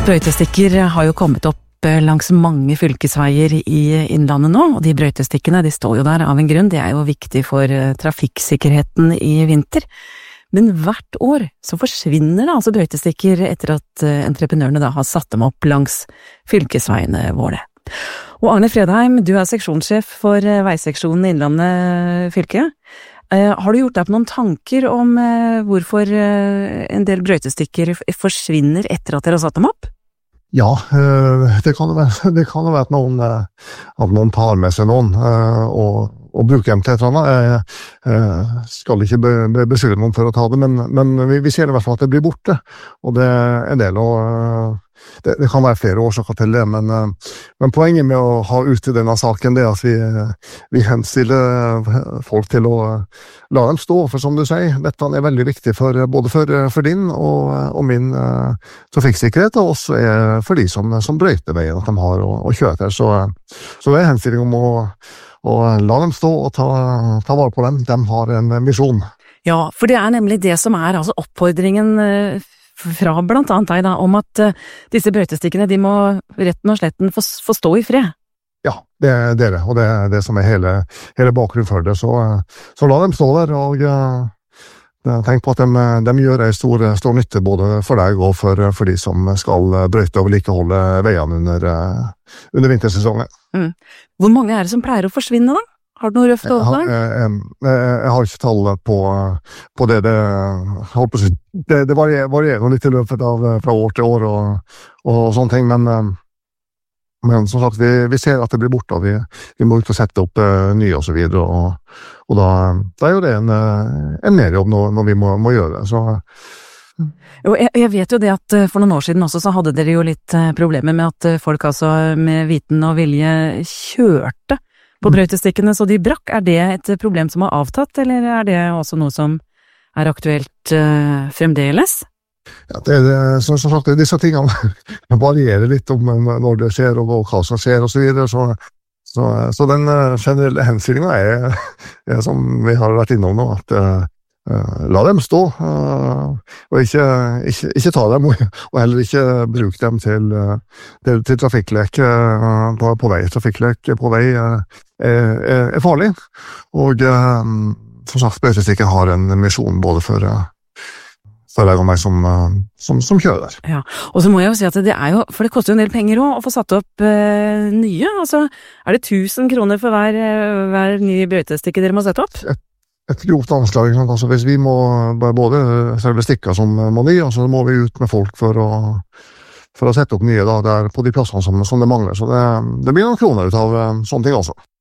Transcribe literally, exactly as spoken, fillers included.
Brøytestikker har jo kommet opp langs mange fylkesveier i innlandet nå, og de brøytestikkene de står jo der av en grunn, det er jo viktig for trafikksikkerheten i vinter. Men hvert år så forsvinner det altså brøytestikker etter at entreprenørene da har satt dem opp langs fylkesveiene våre. Og Arne Fredheim, du er seksjonssjef for veiseksjonen i Innlandet fylke. Har du gjort deg på noen tanker om hvorfor en del brøytestikker forsvinner etter at dere har satt dem opp? Ja, det kan jo være, det kan jo være at noen, at noen tar med seg noen og, og bruker dem til et eller annet. Jeg skal ikke be, beskylde noen for å ta det, men, men vi, vi ser i hvert fall at det blir borte. Og det er en del, og det, det kan være flere årsaker til det, men, men poenget med å ha ute denne saken det er at vi, vi henstiller folk til å la dem stå, for som du sier, dette er veldig viktig for, både for, for din og, og min uh, trafikksikkerhet, og også er for de som, som brøyter veien at de har å, å kjøre til. Så, så det er henstilling om å, å la dem stå og ta, ta vare på dem. De har en misjon. Ja, for det er nemlig det som er altså oppfordringen uh, fra blant annet deg da, om at uh, disse brøytestikkene, de må retten og sletten få, få stå i fred. Ja, det er det, og det er det som er hele, hele bakgrunnen for det. Så, så la dem stå der, og uh, tenk på at de, de gjør en stor, stor nytte både for deg og for, for de som skal brøyte og vedlikeholde veiene under, uh, under vintersesongen. Mm. Hvor mange er det som pleier å forsvinne da? Har du noe røft overslag? Jeg, jeg, jeg, jeg har ikke tallet på, på det. Det, det, det varierer, varierer litt i løpet av fra år til år og, og sånne ting, men, men som sagt, vi, vi ser at det blir borte, og vi, vi må ut og sette opp uh, nye og så videre, og, og da, da er jo det en, en merjobb når, når vi må, må gjøre det. Så, Jo, jeg, jeg vet jo det at for noen år siden også så hadde dere jo litt problemer med at folk altså med viten og vilje kjørte på brøytestikkene, så de brakk. Er det et problem som har avtatt, eller er det også noe som er aktuelt uh, fremdeles? Ja, det er, som sagt, disse tingene varierer litt om når det skjer, og hva som skjer, og så videre, så, så, så den generelle henstillingen er, er, som vi har vært innom nå, at uh, la dem stå, uh, og ikke, ikke, ikke ta dem, og heller ikke bruke dem til, til, til trafikklek uh, på, på vei. Trafikklek på vei uh, er, er farlig, og uh, som sagt, brøytestikker har en misjon både for, uh, for deg og meg som, uh, som, som kjører der. Ja, og så må jeg jo si at det er jo, for det koster jo en del penger også, å få satt opp uh, nye, altså er det tusen kroner for hver, hver nye brøytestikke dere må sette opp? Et, et grovt anslag, altså hvis vi må både selve stikka som må nye, så må vi ut med folk for å for å sette opp nye da, der på de plassene som, som det mangler, så det, det blir noen kroner ut av sånne ting også.